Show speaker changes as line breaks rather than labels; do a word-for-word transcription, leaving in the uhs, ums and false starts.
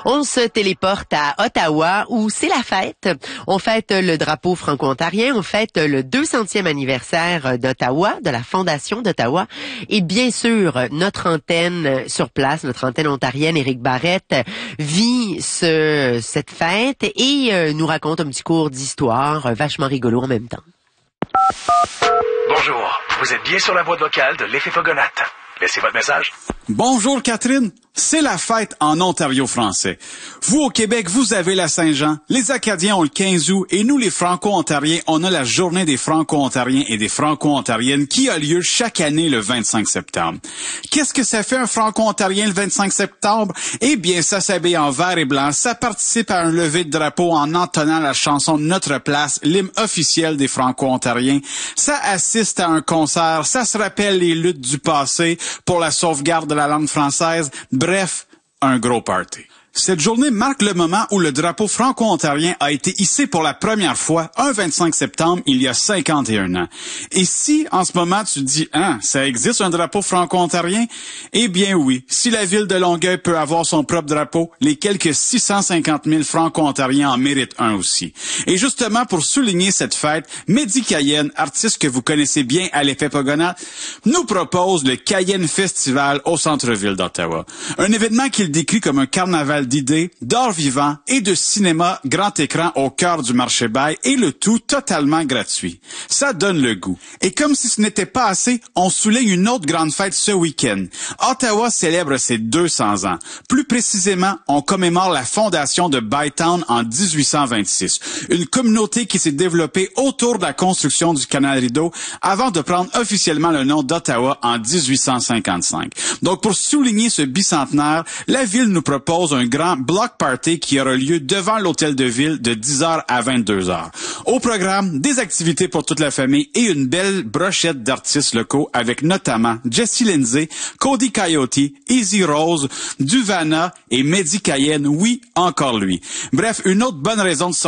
On se téléporte à Ottawa où c'est la fête. On fête le drapeau franco-ontarien, on fête le deux centième anniversaire d'Ottawa, de la Fondation d'Ottawa. Et bien sûr, notre antenne sur place, notre antenne ontarienne, Éric Barrette, vit ce, cette fête et euh, nous raconte un petit cours d'histoire euh, vachement rigolo en même temps.
Bonjour, vous êtes bien sur la boîte vocale de l'effet Fogonate. Laissez votre message.
Bonjour Catherine, c'est la fête en Ontario français. Vous au Québec, vous avez la Saint-Jean, les Acadiens ont le quinze août et nous les Franco-Ontariens, on a la journée des Franco-Ontariens et des Franco-Ontariennes qui a lieu chaque année le vingt-cinq septembre. Qu'est-ce que ça fait un Franco-Ontarien le vingt-cinq septembre? Eh bien, ça s'habille en vert et blanc, ça participe à un lever de drapeau en entonnant la chanson Notre place, l'hymne officiel des Franco-Ontariens. Ça assiste à un concert, ça se rappelle les luttes du passé pour la sauvegarde de la langue française. Bref, un gros party. Cette journée marque le moment où le drapeau franco-ontarien a été hissé pour la première fois un vingt-cinq septembre il y a cinquante et un ans. Et si, en ce moment, tu te dis « Hein, ça existe un drapeau franco-ontarien? » Eh bien oui, si la ville de Longueuil peut avoir son propre drapeau, les quelques six cent cinquante mille franco-ontariens en méritent un aussi. Et justement, pour souligner cette fête, Mehdi Cayenne, artiste que vous connaissez bien à l'effet Fogonate, nous propose le Cayenne Festival au centre-ville d'Ottawa. Un événement qu'il décrit comme un carnaval d'idées, d'art vivant et de cinéma grand écran au cœur du marché Bail et le tout totalement gratuit. Ça donne le goût. Et comme si ce n'était pas assez, on souligne une autre grande fête ce week-end. Ottawa célèbre ses deux cents ans. Plus précisément, on commémore la fondation de Bytown en dix-huit cent vingt-six. Une communauté qui s'est développée autour de la construction du canal Rideau avant de prendre officiellement le nom d'Ottawa en dix-huit cent cinquante-cinq. Donc pour souligner ce bicentenaire, la ville nous propose un grand block party qui aura lieu devant l'hôtel de ville de dix heures à vingt-deux heures. Au programme, des activités pour toute la famille et une belle brochette d'artistes locaux avec notamment Jesse Lindsay, Cody Coyote, Easy Rose, Duvana et Mehdi Cayenne, oui, encore lui. Bref, une autre bonne raison de sortir